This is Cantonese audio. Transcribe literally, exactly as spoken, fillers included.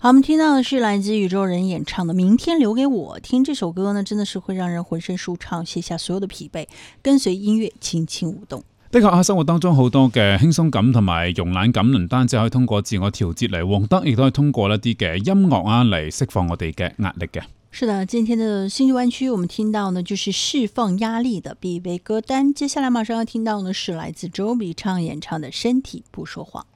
好，我们听到的是来自宇宙人演唱的《明天留给我》。听这首歌呢，真的是会讓人渾身舒暢，卸下所有的疲憊，跟隨音樂輕輕舞動。 的確喺生活當中好多嘅輕鬆感同埋慵懶感，唔單止可以通過自我調節嚟獲得，亦都可以通過一啲嘅音樂啊嚟釋放我哋嘅壓力嘅。 是的，今天的星際灣區我們聽到呢就是釋放壓力的必備歌單，接下來馬上要聽到呢是來自周筆暢演唱的《身體不說謊》。